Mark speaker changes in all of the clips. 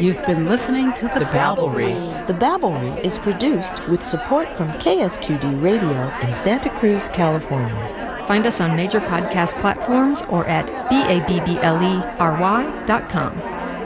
Speaker 1: You've been listening to The Babblery.
Speaker 2: The Babblery is produced with support from KSQD Radio in Santa Cruz, California.
Speaker 3: Find us on major podcast platforms or at babblery.com.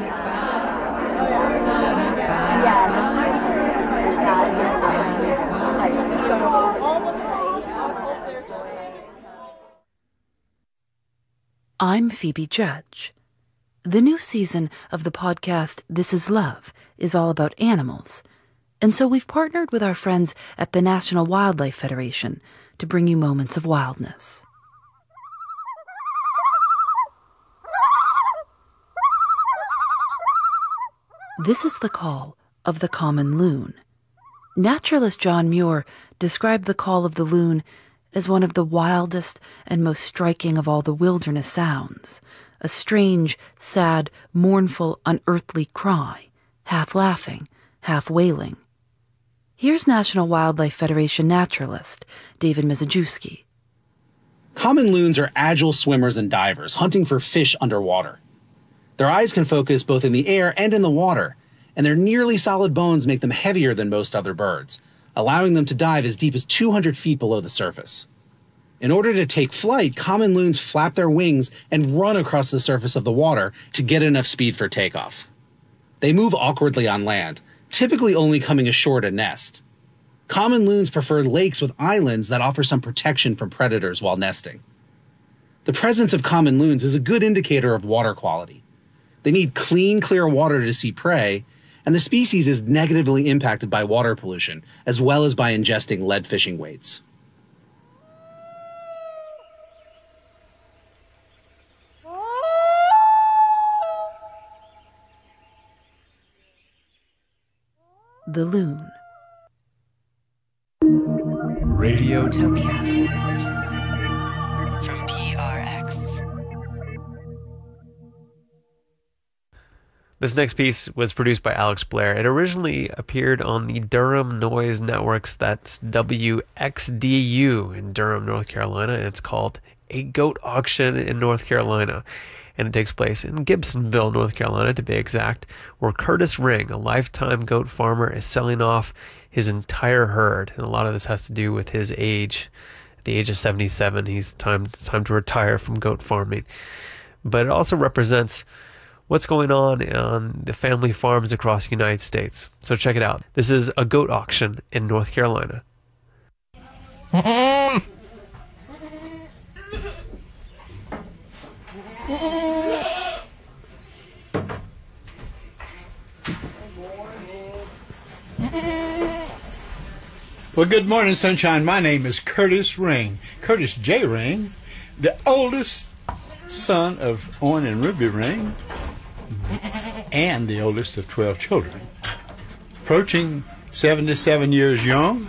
Speaker 4: I'm Phoebe Judge. The new season of the podcast This Is Love is all about animals, and so we've partnered with our friends at the National Wildlife Federation to bring you moments of wildness. This is the call of the common loon. Naturalist John Muir described the call of the loon as one of the wildest and most striking of all the wilderness sounds, a strange, sad, mournful, unearthly cry, half laughing, half wailing. Here's National Wildlife Federation naturalist David Mizejewski.
Speaker 5: Common loons are agile swimmers and divers, hunting for fish underwater. Their eyes can focus both in the air and in the water, and their nearly solid bones make them heavier than most other birds, allowing them to dive as deep as 200 feet below the surface. In order to take flight, common loons flap their wings and run across the surface of the water to get enough speed for takeoff. They move awkwardly on land, typically only coming ashore to nest. Common loons prefer lakes with islands that offer some protection from predators while nesting. The presence of common loons is a good indicator of water quality. They need clean, clear water to see prey, and the species is negatively impacted by water pollution, as well as by ingesting lead fishing weights.
Speaker 4: The loon.
Speaker 6: Radiotopia from PRX.
Speaker 7: This next piece was produced by Alex Blair. It originally appeared on the Durham Noise Networks, that's WXDU in Durham, North Carolina. It's called A Goat Auction in North Carolina. And it takes place in Gibsonville, North Carolina, to be exact, where Curtis Ring, a lifetime goat farmer, is selling off his entire herd. And a lot of this has to do with his age. At the age of 77, it's time to retire from goat farming. But it also represents what's going on the family farms across the United States. So check it out. This is A Goat Auction in North Carolina.
Speaker 8: Well, good morning, sunshine. My name is Curtis Ring, Curtis J. Ring, the oldest son of Owen and Ruby Ring, and the oldest of 12 children. Approaching 77 years young.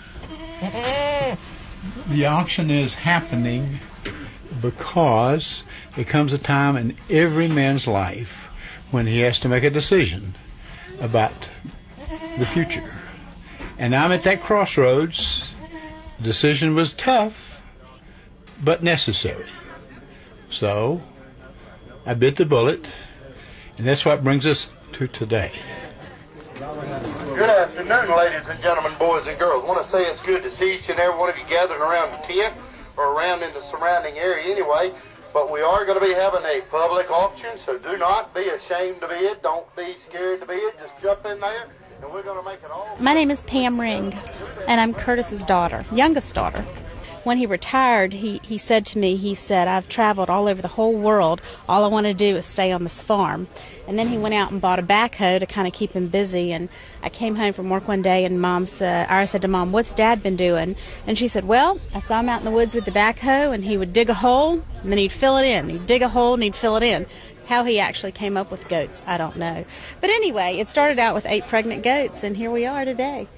Speaker 8: The auction is happening because there comes a time in every man's life when he has to make a decision about the future. And I'm at that crossroads. The decision was tough, but necessary. So I bit the bullet, and that's what brings us to today.
Speaker 9: Good afternoon, ladies and gentlemen, boys and girls. I want to say it's good to see each and every one of you gathering around the tent or around in the surrounding area anyway. But we are going to be having a public auction, so do not be ashamed to bid. Don't be scared to bid. Just jump in there, and we're going to make it all.
Speaker 10: My name is Pam Ring, and I'm Curtis's daughter, youngest daughter. When he retired, he said to me, he said, I've traveled all over the whole world. All I want to do is stay on this farm. And then he went out and bought a backhoe to kind of keep him busy. And I came home from work one day, and I said to Mom, what's Dad been doing? And she said, well, I saw him out in the woods with the backhoe, and he would dig a hole, and then he'd fill it in. He'd dig a hole, and he'd fill it in. How he actually came up with goats, I don't know. But anyway, it started out with 8 pregnant goats, and here we are today.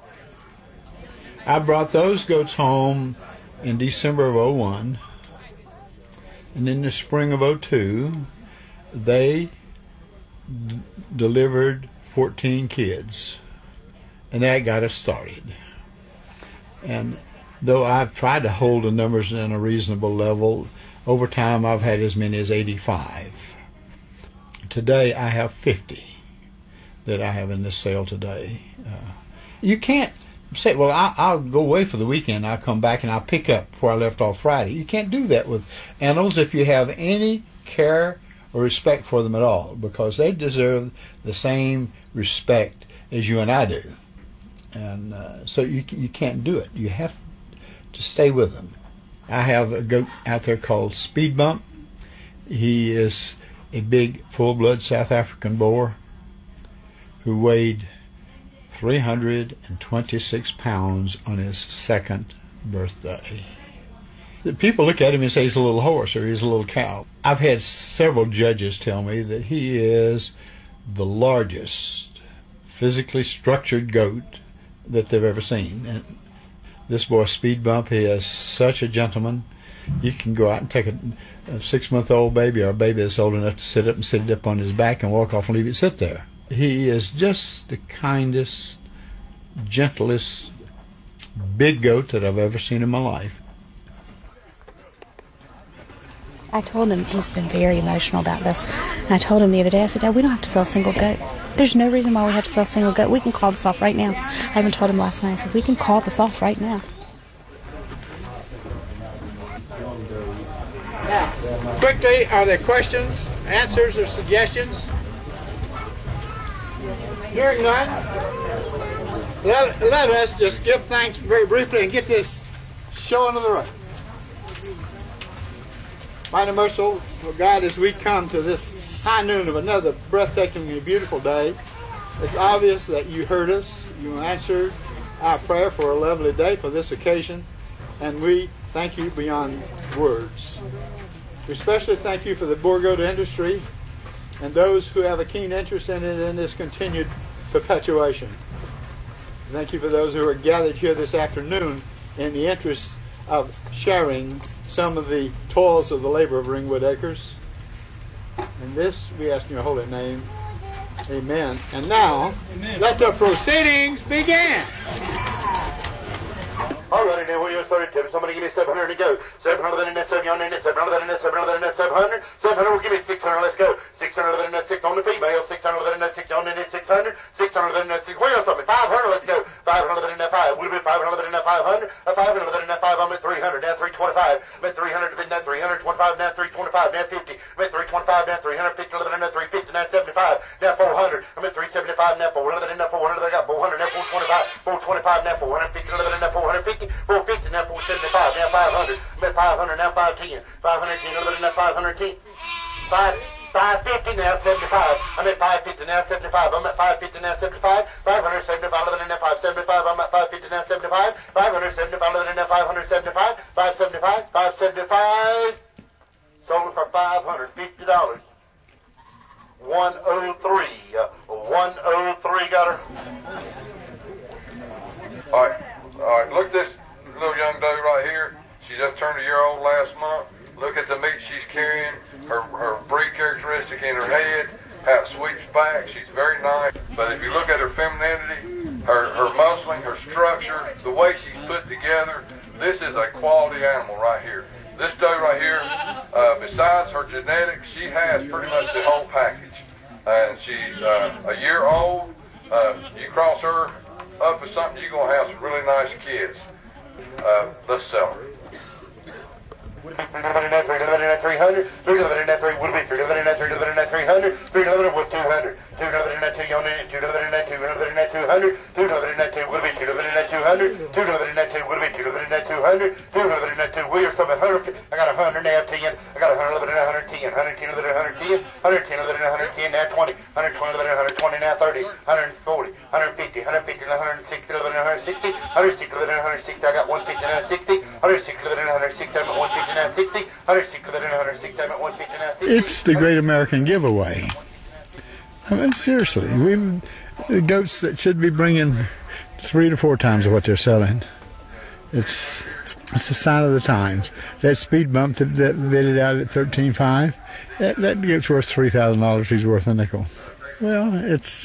Speaker 8: I brought those goats home in December of 01, and in the spring of 02, they delivered 14 kids, and that got us started. And though I've tried to hold the numbers in a reasonable level, over time I've had as many as 85. Today I have 50 that I have in this sale today. You can't say, well, I'll go away for the weekend, I'll come back and I'll pick up where I left off Friday. You can't do that with animals if you have any care or respect for them at all, because they deserve the same respect as you and I do. And so you can't do it. You have to stay with them. I have a goat out there called Speed Bump. He is a big, full-blood South African Boer who weighed 326 pounds on his second birthday. The people look at him and say he's a little horse or he's a little cow. I've had several judges tell me that he is the largest physically structured goat that they've ever seen. And this boy, Speed Bump, he is such a gentleman. You can go out and take a 6-month-old baby or a baby that's old enough to sit up and sit it up on his back and walk off and leave it sit there. He is just the kindest, gentlest, big goat that I've ever seen in my life.
Speaker 10: I told him, he's been very emotional about this. And I told him the other day, I said, Dad, we don't have to sell a single goat. There's no reason why we have to sell a single goat. We can call this off right now. I even told him last night, I said, we can call this off right now.
Speaker 8: Now, quickly, are there questions, answers, or suggestions? Hearing none, let us just give thanks very briefly and get this show on the road. Mighty merciful God, as we come to this high noon of another breathtakingly beautiful day, it's obvious that you heard us. You answered our prayer for a lovely day for this occasion, and we thank you beyond words. We especially thank you for the Boer goat industry and those who have a keen interest in it in this continued perpetuation. Thank you for those who are gathered here this afternoon in the interest of sharing some of the toils of the labor of Ringwood Acres. And this we ask in your holy name. Amen. And now, let the proceedings begin.
Speaker 9: All righty, now we are started. Somebody give me 700 to go. 700 in that 700 in that 700 in that 700 in that 700. 700 will give me 600. Let's go. 600 in that 6 on the female. 600 in that 6 on in that 600. 600 in that 6. Where else? 500. Let's go. 500 in that 5. Would it be 500 in that 500? 500 in that 5. I'm at 300. Now 325. I'm at 300 in that 325. Now 325. Now 50. I'm at 325. Now 350. In that 350. Now 75. Now 400. I'm at 375. Now 400 in that 400. I got 400. Now 425. 425. Now 450. In that 450. 450, now 475, now 500, I'm at 500, now 510, 510, a little bit, now 510, 550, now 75, I'm at 550, now 75, I'm at 550, now 75, 575, a little bit, now 575, I'm at 550, now 75, 575, a little bit, now 575, 575, 575, sold it for $550, 103, 103, got her.
Speaker 11: All right, look at this little young doe right here. She just turned a year old last month. Look at the meat she's carrying, her breed characteristic in her head, how it sweeps back. She's very nice. But if you look at her femininity, her muscling, her structure, the way she's put together, this is a quality animal right here. This doe right here, besides her genetics, she has pretty much the whole package. And she's a year old. You cross her up with something, you're going to have some really nice kids. Let's sell her.
Speaker 9: 300, 300, 300, would be 300, 300, 300 with 200, 200 in that 2 on it, 200 in that 200 in that 200, 200 in that 2 would be 200 in that 200, 200 in that 2 would be 200 in that 200, 200 in that 2. We are from 100. I got 100 now, 10. I got 100 in 110, 110 in 110, 110 in 110 now 20, 120 in 120 now 30, 140, 150, 150 in 160 in 160, 160 in 160. I got 150 in 160, 160 in 160. I'm at 150 now 60, 160 in 160. I'm at 150 now 60.
Speaker 8: It's the Great American Giveaway. I mean, seriously, we've goats that should be bringing 3 to 4 times of what they're selling. It's a sign of the times. That Speed Bump that vetted out at $13,500, that goat's worth $3,000. He's worth a nickel. Well, it's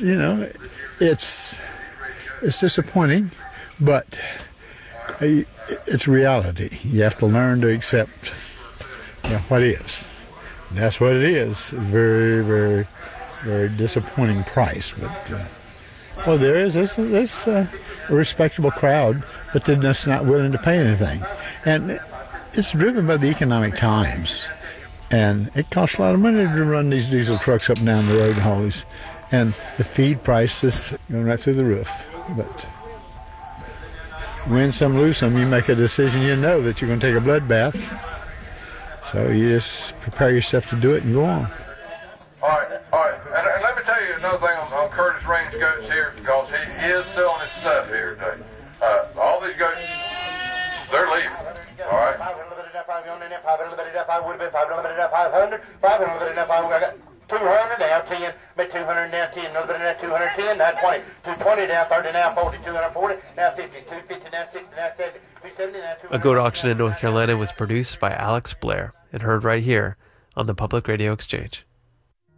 Speaker 8: disappointing, but it's reality. You have to learn to accept what is. And that's what it is. Very, very very disappointing price. But well, there's a respectable crowd, but they're just not willing to pay anything, and it's driven by the economic times. And it costs a lot of money to run these diesel trucks up and down the road and haul these. And the feed price is going right through the roof. But win some, lose some, you make a decision, you know that you're going to take a bloodbath. So you just prepare yourself to do it and go on.
Speaker 11: All right. And let me tell you another thing on Curtis Range goats here, because he is selling his stuff here today. All these goats, they're leaving. All right. 200 now 10, but 200 now 10, another bit now 210, now 20, 220 now 30, now 40, 240, now 50, 250, now 60, now 70, 270, now 200.
Speaker 7: A Goat Auction in North Carolina was produced by Alex Blair and heard right here on the Public Radio Exchange.